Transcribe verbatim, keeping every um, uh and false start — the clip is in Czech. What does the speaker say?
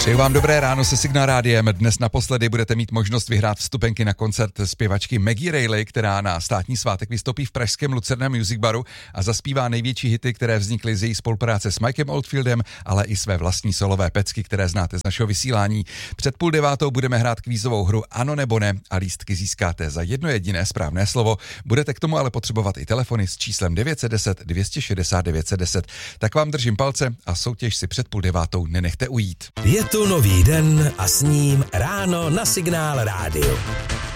Přeju vám dobré ráno se Signál Rádiem. Dnes naposledy budete mít možnost vyhrát vstupenky na koncert zpěvačky Maggie Reilly, která na státní svátek vystoupí v pražském Lucerna Music Baru a zaspívá největší hity, které vznikly z její spolupráce s Mikem Oldfieldem, ale i své vlastní solové pecky, které znáte z našeho vysílání. Před půl devátou budeme hrát kvízovou hru Ano nebo ne a lístky získáte za jedno jediné správné slovo. Budete k tomu ale potřebovat i telefony s číslem devět set deset dvě stě šedesát devět set deset. Tak vám držím palce a soutěž si před půl devátou nenechte ujít. Je tu nový den a s ním ráno na Signál Rádiu.